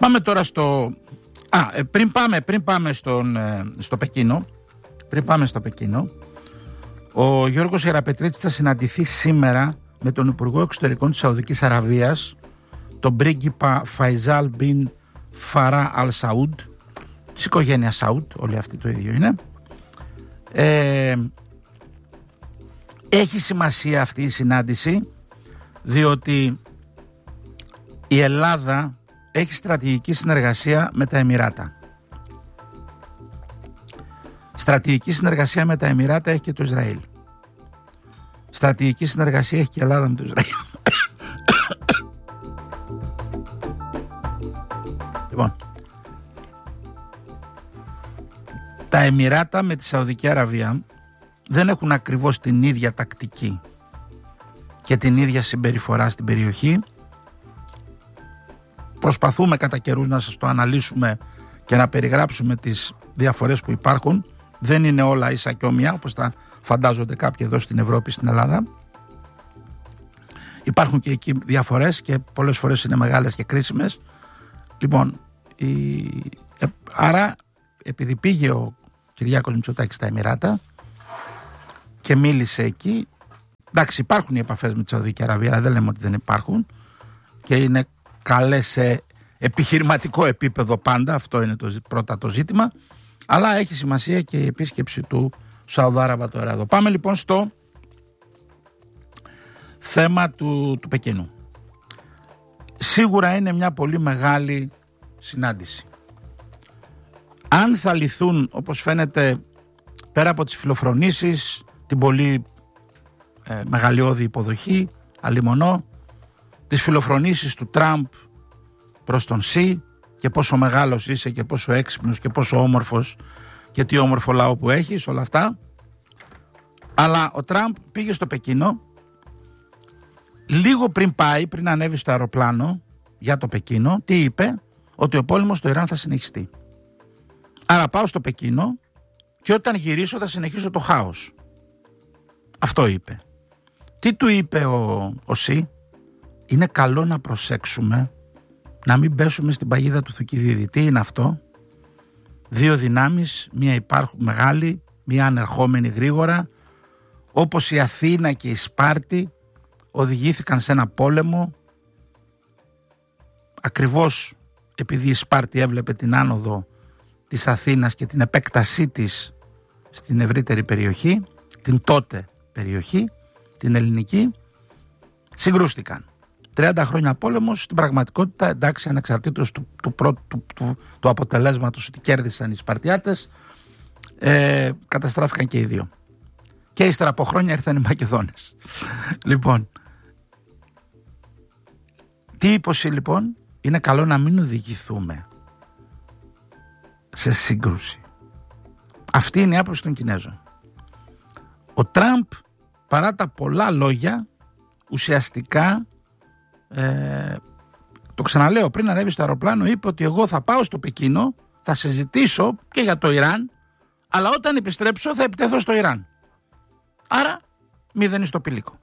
Πάμε τώρα πριν πάμε στο Πεκίνο. Πριν πάμε στο Πεκίνο, ο Γιώργος Γεραπετρίτης θα συναντηθεί σήμερα με τον Υπουργό Εξωτερικών της Σαουδικής Αραβίας, τον πρίγκιπα Φαϊζάλ Μπιν Φαρά Αλ Σαούντ, της οικογένειας Σαούντ, όλοι αυτοί το ίδιο είναι. Έχει σημασία αυτή η συνάντηση, διότι η Ελλάδα έχει στρατηγική συνεργασία με τα Εμιράτα. Στρατηγική συνεργασία με τα Εμιράτα έχει και το Ισραήλ. Στρατηγική συνεργασία έχει και η Ελλάδα με το Ισραήλ. Λοιπόν, τα Εμιράτα με τη Σαουδική Αραβία δεν έχουν ακριβώς την ίδια τακτική και την ίδια συμπεριφορά στην περιοχή. Προσπαθούμε κατά καιρούς να σας το αναλύσουμε και να περιγράψουμε τις διαφορές που υπάρχουν. Δεν είναι όλα ίσα και όμοια, όπως τα φαντάζονται κάποιοι εδώ στην Ευρώπη, στην Ελλάδα. Υπάρχουν και εκεί διαφορές και πολλές φορές είναι μεγάλες και κρίσιμες. Λοιπόν, άρα επειδή πήγε ο Κυριάκος Μητσοτάκης στα Εμιράτα και μίλησε εκεί, εντάξει, υπάρχουν οι επαφές με τη Σαουδική Αραβία, δεν λέμε ότι δεν υπάρχουν και είναι καλές σε επιχειρηματικό επίπεδο πάντα, αυτό είναι πρώτα το ζήτημα, αλλά έχει σημασία και η επίσκεψη του Σαουδάραβα τώρα εδώ. Πάμε λοιπόν στο θέμα του Πεκίνου. Σίγουρα είναι μια πολύ μεγάλη συνάντηση. Αν θα λυθούν, όπως φαίνεται, πέρα από τις φιλοφρονήσεις, την πολύ μεγαλειώδη υποδοχή, αλιμονώ, τις φιλοφρονήσεις του Τραμπ προς τον Σι και πόσο μεγάλος είσαι και πόσο έξυπνος και πόσο όμορφος και τι όμορφο λαό που έχεις, όλα αυτά. Αλλά ο Τραμπ πήγε στο Πεκίνο λίγο πριν ανέβει στο αεροπλάνο για το Πεκίνο. Τι είπε? Ότι ο πόλεμος στο Ιράν θα συνεχιστεί. Άρα πάω στο Πεκίνο και όταν γυρίσω θα συνεχίσω το χάος. Αυτό είπε. Τι του είπε ο Σι? Είναι καλό να προσέξουμε να μην πέσουμε στην παγίδα του Θουκυδίδη. Τι είναι αυτό? Δύο δυνάμεις, μία υπάρχουν μεγάλη, μία ανερχόμενη γρήγορα, όπως η Αθήνα και η Σπάρτη οδηγήθηκαν σε ένα πόλεμο ακριβώς επειδή η Σπάρτη έβλεπε την άνοδο της Αθήνας και την επέκτασή της στην ευρύτερη περιοχή, την τότε περιοχή, την ελληνική, συγκρούστηκαν. 30 χρόνια πόλεμος, στην πραγματικότητα, εντάξει, ανεξαρτήτως του αποτελέσματος ότι κέρδισαν οι Σπαρτιάτες, καταστράφηκαν και οι δύο. Και ύστερα από χρόνια ήρθαν οι Μακεδόνες. Λοιπόν, τι είπε λοιπόν? Είναι καλό να μην οδηγηθούμε σε σύγκρουση. Αυτή είναι η άποψη των Κινέζων. Ο Τραμπ, παρά τα πολλά λόγια, ουσιαστικά, το ξαναλέω, πριν ανέβει στο αεροπλάνο είπε ότι εγώ θα πάω στο Πεκίνο, θα συζητήσω και για το Ιράν, αλλά όταν επιστρέψω θα επιτεθώ στο Ιράν. Άρα μηδενί στο πηλίκο.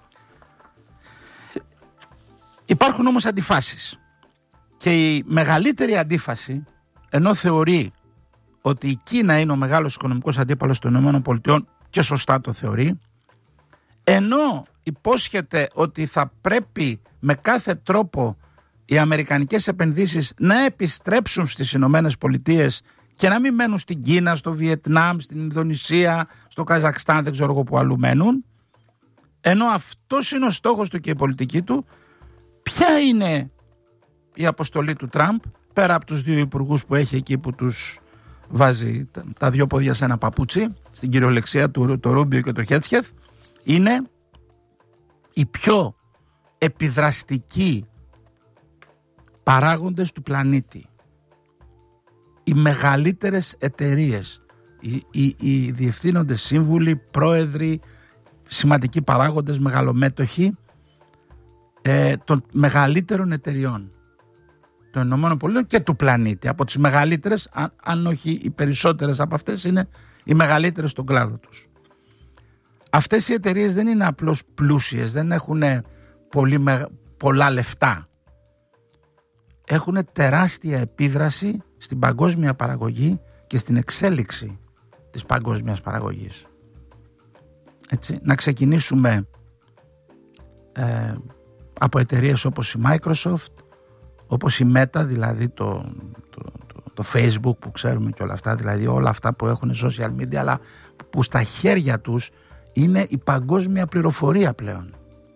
Υπάρχουν όμως αντιφάσεις και η μεγαλύτερη αντίφαση, ενώ θεωρεί ότι η Κίνα είναι ο μεγάλος οικονομικός αντίπαλος των ΗΠΑ και σωστά το θεωρεί, ενώ υπόσχεται ότι θα πρέπει με κάθε τρόπο οι αμερικανικές επενδύσεις να επιστρέψουν στις Ηνωμένες Πολιτείες και να μην μένουν στην Κίνα, στο Βιετνάμ, στην Ινδονησία, στο Καζακστάν, δεν ξέρω εγώ που αλλού μένουν, ενώ αυτός είναι ο στόχος του και η πολιτική του, ποια είναι η αποστολή του Τραμπ, πέρα από τους δύο υπουργούς που έχει εκεί που τους βάζει τα δύο πόδια σε ένα παπούτσι, στην κυριολεξία του το Ρούμπιο και το Χέτσχεθ, είναι οι πιο επιδραστικοί παράγοντες του πλανήτη. Οι μεγαλύτερες εταιρείες, οι διευθύνοντες σύμβουλοι, πρόεδροι, σημαντικοί παράγοντες, μεγαλομέτοχοι των μεγαλύτερων εταιριών των ΗΠΑ και του πλανήτη. Από τις μεγαλύτερες, αν όχι οι περισσότερες από αυτές, είναι οι μεγαλύτερες στον κλάδο τους. Αυτές οι εταιρείες δεν είναι απλώς πλούσιες, δεν έχουν πολλά λεφτά. έχουν τεράστια επίδραση στην παγκόσμια παραγωγή και στην εξέλιξη της παγκόσμιας παραγωγής. Έτσι, να ξεκινήσουμε από εταιρείες όπως η Microsoft, όπως η Meta, δηλαδή το Facebook που ξέρουμε και όλα αυτά, δηλαδή όλα αυτά που έχουν social media, αλλά που στα χέρια τους είναι η παγκόσμια πληροφορία πλέον.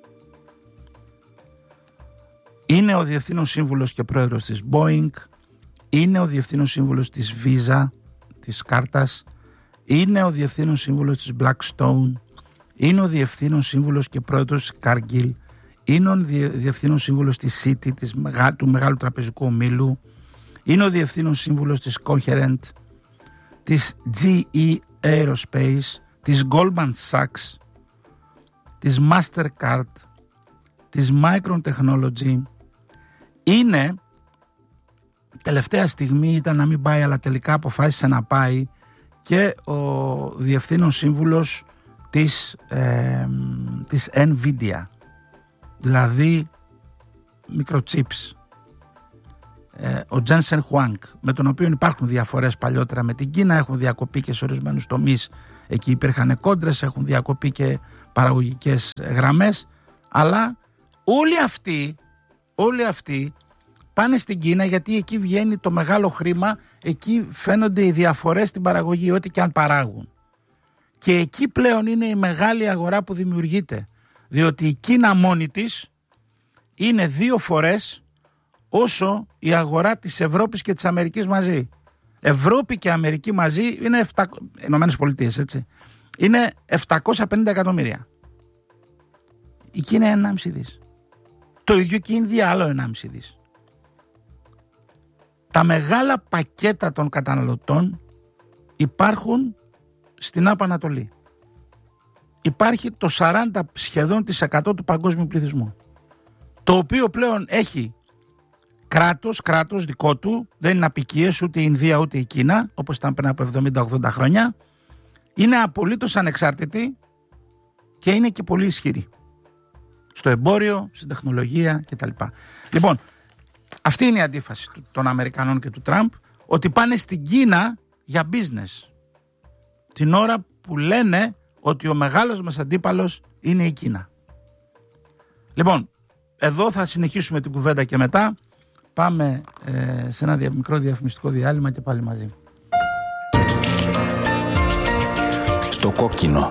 Είναι ο Διευθύνων Σύμβουλος και Πρόεδρος της Boeing, είναι ο Διευθύνων Σύμβουλος της Visa, της κάρτας, είναι ο Διευθύνων Σύμβουλος της Blackstone, είναι ο Διευθύνων Σύμβουλος και Πρόεδρος της Cargill, είναι ο Διευθύνων Σύμβουλος της Citi, του Μεγάλου Τραπεζικού Ομίλου, είναι ο Διευθύνων Σύμβουλος της Coherent, της GE Aerospace, της Goldman Sachs, της Mastercard, της Micron Technology. Είναι, τελευταία στιγμή ήταν να μην πάει, αλλά τελικά αποφάσισε να πάει, και ο Διευθύνων Σύμβουλος της Nvidia, δηλαδή microchips, ο Jensen Huang, με τον οποίο υπάρχουν διαφορές παλιότερα με την Κίνα, έχουν διακοπεί και σε ορισμένους τομείς, εκεί υπήρχαν κόντρες, έχουν διακοπεί και παραγωγικές γραμμές, αλλά όλοι αυτοί πάνε στην Κίνα, γιατί εκεί βγαίνει το μεγάλο χρήμα, εκεί φαίνονται οι διαφορές στην παραγωγή, ό,τι και αν παράγουν. Και εκεί πλέον είναι η μεγάλη αγορά που δημιουργείται, διότι η Κίνα μόνη της είναι 2 φορές όσο η αγορά της Ευρώπης και της Αμερικής μαζί. Ευρώπη και Αμερική μαζί είναι Ηνωμένες Πολιτείες, έτσι. Είναι 750 εκατομμύρια. Η Κίνα είναι 1,5 δις. Το ίδιο και η Ινδία, άλλο 1,5 δις. Τα μεγάλα πακέτα των καταναλωτών υπάρχουν στην Άπα Ανατολή. Υπάρχει το 40 σχεδόν της 100 του παγκόσμιου πληθυσμού, το οποίο πλέον έχει κράτος δικό του, δεν είναι απικίες ούτε η Ινδία ούτε η Κίνα, όπως ήταν πριν από 70-80 χρόνια. Είναι απολύτως ανεξάρτητη και είναι και πολύ ισχυρή στο εμπόριο, στην τεχνολογία κτλ. Λοιπόν, αυτή είναι η αντίφαση των Αμερικανών και του Τραμπ, ότι πάνε στην Κίνα για business, την ώρα που λένε ότι ο μεγάλος μας αντίπαλος είναι η Κίνα. Λοιπόν, εδώ θα συνεχίσουμε την κουβέντα και μετά. Πάμε σε ένα μικρό διαφημιστικό διάλειμμα και πάλι μαζί. Στο κόκκινο.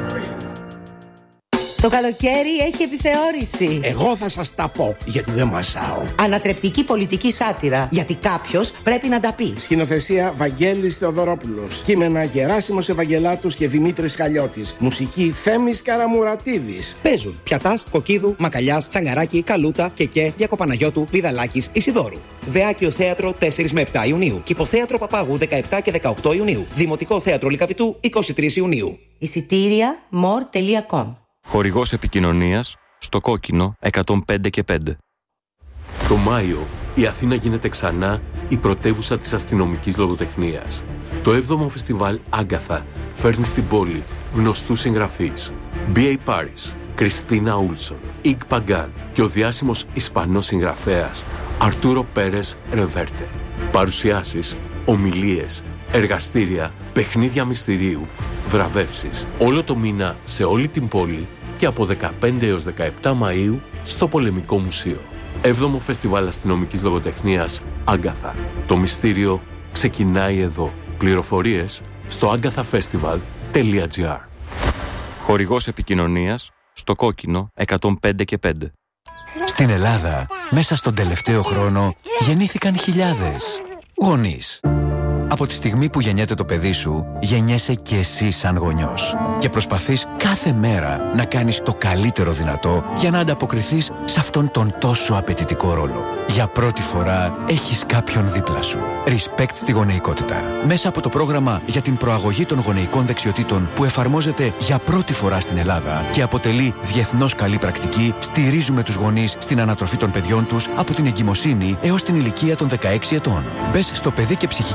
Το καλοκαίρι έχει επιθεώρηση. Εγώ θα σας τα πω, γιατί δεν μασάω. Ανατρεπτική πολιτική σάτυρα, γιατί κάποιος πρέπει να τα πει. Σκηνοθεσία Βαγγέλης Θεοδωρόπουλος. Κείμενα Γεράσιμος Ευαγγελάτους και Δημήτρης Χαλιώτης. Μουσική Θέμης Καραμουρατίδης. Παίζουν Πιατάς, Κοκκίδου, Μακαλιάς, Τσαγκαράκη, Καλούτα, Κεκέ, Διακοπαναγιώτου, Πηδαλάκης, Ισιδώρου. Δεάκιο Θέατρο 4 με 7 Ιουνίου. Κηποθέατρο Παπάγου 17 και 18 Ιουνίου. Δημοτικό Θέατρο Λυκαβητού 23 Ιουνίου. Εισιτήρια more.com. Χορηγός επικοινωνίας στο κόκκινο 105 και 5. Το Μάιο η Αθήνα γίνεται ξανά η πρωτεύουσα της αστυνομικής λογοτεχνίας. Το 7ο φεστιβάλ Άγκαθα φέρνει στην πόλη γνωστούς συγγραφείς. B.A. Paris, Κριστίνα Ούλσον, Ικ Παγκάν και ο διάσημος Ισπανός συγγραφέας Αρτούρο Πέρες Ρεβέρτε. Παρουσιάσεις, ομιλίες, εργαστήρια, παιχνίδια μυστηρίου, βραβεύσεις. Όλο το μήνα σε όλη την πόλη και από 15 έως 17 Μαΐου στο Πολεμικό Μουσείο. 7ο Φεστιβάλ Αστυνομικής Λογοτεχνίας Άγκαθα. Το μυστήριο ξεκινάει εδώ. Πληροφορίες στο agathafestival.gr. Χορηγός επικοινωνίας στο κόκκινο 105 και 5. Στην Ελλάδα, μέσα στον τελευταίο χρόνο, γεννήθηκαν χιλιάδες γονείς. Από τη στιγμή που γεννιέται το παιδί σου, γεννιέσαι και εσύ σαν γονιός. Και προσπαθείς κάθε μέρα να κάνεις το καλύτερο δυνατό για να ανταποκριθείς σε αυτόν τον τόσο απαιτητικό ρόλο. Για πρώτη φορά έχεις κάποιον δίπλα σου. Respect στη γονεϊκότητα. Μέσα από το πρόγραμμα για την προαγωγή των γονεϊκών δεξιοτήτων που εφαρμόζεται για πρώτη φορά στην Ελλάδα και αποτελεί διεθνώς καλή πρακτική, στηρίζουμε τους γονείς στην ανατροφή των παιδιών τους από την εγκυμοσύνη έως την ηλικία των 16 ετών. Μπες στο παιδί και ψυχική υγεία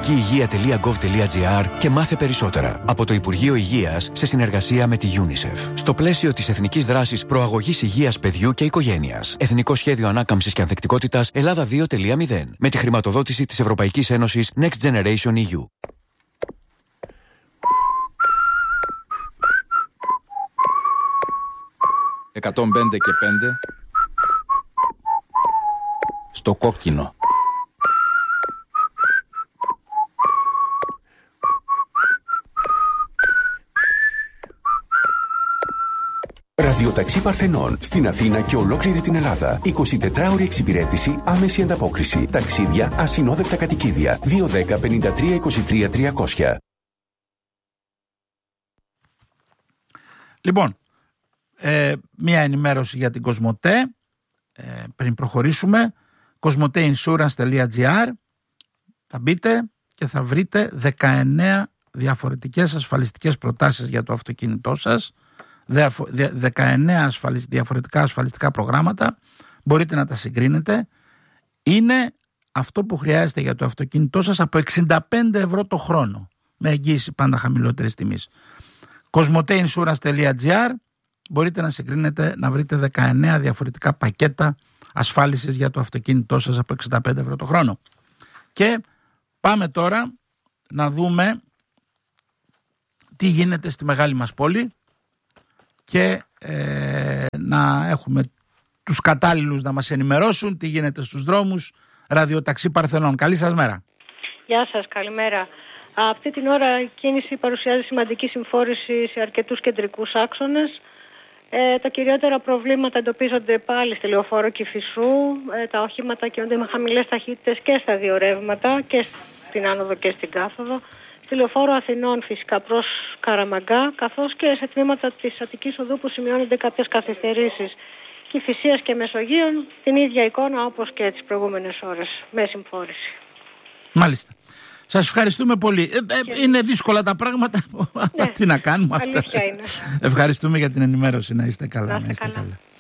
υγεία.gov.gr και μάθε περισσότερα. Από το Υπουργείο Υγείας σε συνεργασία με τη UNICEF. Στο πλαίσιο της Εθνικής Δράσης Προαγωγής Υγείας Παιδιού και Οικογένειας. Εθνικό Σχέδιο Ανάκαμψης και Ανθεκτικότητας Ελλάδα 2.0. Με τη χρηματοδότηση της Ευρωπαϊκής Ένωσης Next Generation EU. «105 και 5» στο κόκκινο. Ραδιοταξί Παρθενών στην Αθήνα και ολόκληρη την Ελλάδα. 24ωρη εξυπηρέτηση, άμεση ανταπόκριση. Ταξίδια, ασυνόδευτα κατοικίδια. 210 53 23 300. Λοιπόν, μία ενημέρωση για την Κοσμοτέ πριν προχωρήσουμε. Cosmoteinsurance.gr. Θα μπείτε και θα βρείτε 19 διαφορετικές ασφαλιστικές προτάσεις για το αυτοκίνητό σας, 19 διαφορετικά ασφαλιστικά προγράμματα, μπορείτε να τα συγκρίνετε. Είναι αυτό που χρειάζεται για το αυτοκίνητό σας από 65 ευρώ το χρόνο, με εγγύηση πάντα χαμηλότερης τιμής. Cosmoteinsurance.gr. Μπορείτε να συγκρίνετε, να βρείτε 19 διαφορετικά πακέτα ασφάλισης για το αυτοκίνητό σας από 65 ευρώ το χρόνο. Και πάμε τώρα να δούμε τι γίνεται στη μεγάλη μας πόλη και να έχουμε τους κατάλληλους να μας ενημερώσουν τι γίνεται στους δρόμους. Ραδιοταξί Παρθενών. Καλή σας μέρα. Γεια σας, καλημέρα. Αυτή την ώρα η κίνηση παρουσιάζει σημαντική συμφόρηση σε αρκετούς κεντρικούς άξονες. Τα κυριότερα προβλήματα εντοπίζονται πάλι στη λεωφόρο Κηφισού. Τα οχήματα κινούνται με χαμηλές ταχύτητες και στα δύο ρεύματα, και στην άνοδο και στην κάθοδο. Στη λεωφόρο Αθηνών φυσικά προς Καραμαγκά, καθώς και σε τμήματα της Αττικής Οδού που σημειώνονται κάποιες καθυστερήσεις. Κηφισίας και Μεσογείων την ίδια εικόνα όπως και τις προηγούμενες ώρες, με συμφόρηση. Μάλιστα. Σας ευχαριστούμε πολύ. Είναι δύσκολα τα πράγματα. Ναι, τι να κάνουμε αυτά. Αλήθεια είναι. Ευχαριστούμε για την ενημέρωση. Να είστε καλά. Να είστε καλά.